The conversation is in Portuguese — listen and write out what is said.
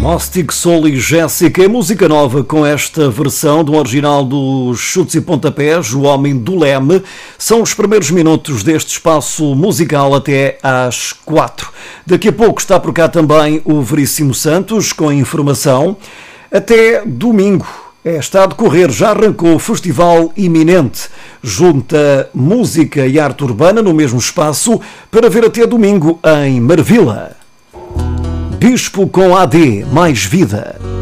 Gnostic Soul e Jéssica, música nova com esta versão do original dos Chutes e Pontapés, O Homem do Leme. São os primeiros minutos deste espaço musical até às 4. Daqui a pouco está por cá também o Veríssimo Santos com informação. Até domingo está a decorrer, já arrancou o Festival Iminente. Junta música e arte urbana no mesmo espaço para ver até domingo em Marvila. Bispo com AD, mais vida.